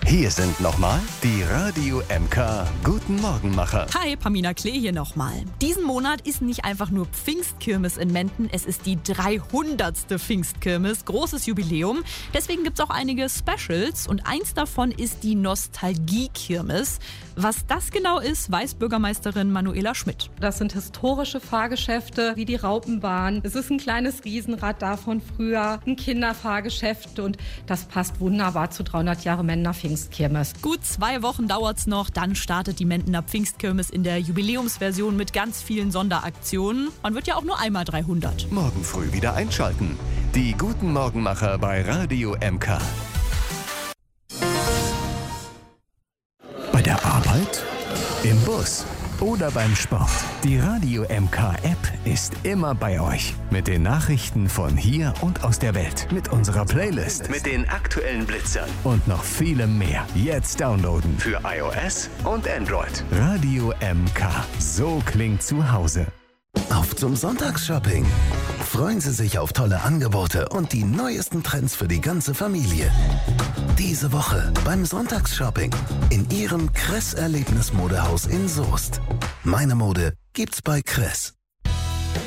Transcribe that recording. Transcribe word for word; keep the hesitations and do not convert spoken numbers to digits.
Hier sind nochmal die Radio M K Guten Morgenmacher. Hi, Pamina Klee hier nochmal. Diesen Monat ist nicht einfach nur Pfingstkirmes in Menden, es ist die dreihundertste Pfingstkirmes, großes Jubiläum. Deswegen gibt es auch einige Specials und eins davon ist die Nostalgie-Kirmes. Was das genau ist, weiß Bürgermeisterin Manuela Schmidt. Das sind historische Fahrgeschäfte wie die Raupenbahn. Es ist ein kleines Riesenrad da von früher, ein Kinderfahrgeschäft und das passt wunderbar zu dreihundert Jahre Mendener Pfingstkirmes. Gut zwei Wochen dauert's noch, dann startet die Mendener Pfingstkirmes in der Jubiläumsversion mit ganz vielen Sonderaktionen. Man wird ja auch nur einmal dreihundert. Morgen früh wieder einschalten. Die Guten Morgenmacher bei Radio M K. Bei der Arbeit, im Bus oder beim Sport. Die Radio M K App ist immer bei euch. Mit den Nachrichten von hier und aus der Welt. Mit unserer Playlist. Mit den aktuellen Blitzern. Und noch vielem mehr. Jetzt downloaden. Für iOS und Android. Radio M K. So klingt zu Hause. Auf zum Sonntagsshopping. Freuen Sie sich auf tolle Angebote und die neuesten Trends für die ganze Familie. Diese Woche beim Sonntagsshopping in Ihrem Kress-Erlebnis-Modehaus in Soest. Meine Mode gibt's bei Kress.